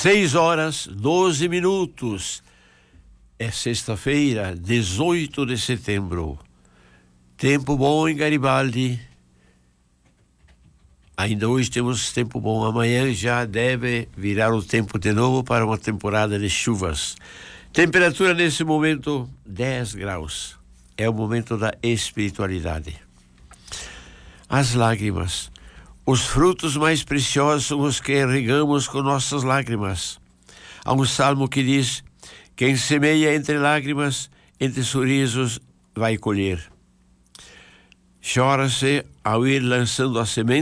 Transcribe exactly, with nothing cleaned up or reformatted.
Seis horas, doze minutos. É sexta-feira, dezoito de setembro. Tempo bom em Garibaldi. Ainda hoje temos tempo bom. Amanhã já deve virar o tempo de novo para uma temporada de chuvas. Temperatura nesse momento, dez graus. É o momento da espiritualidade. As lágrimas. Os frutos mais preciosos são os que regamos com nossas lágrimas. Há um salmo que diz: quem semeia entre lágrimas, entre sorrisos vai colher. Chora-se ao ir lançando a semente